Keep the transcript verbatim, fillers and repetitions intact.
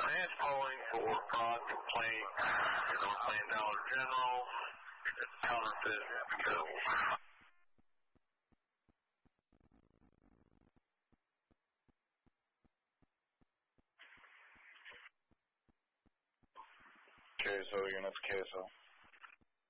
advance polling for fraud complaint in Northland Dollar General, counterfeit bills. K S O units, K S O.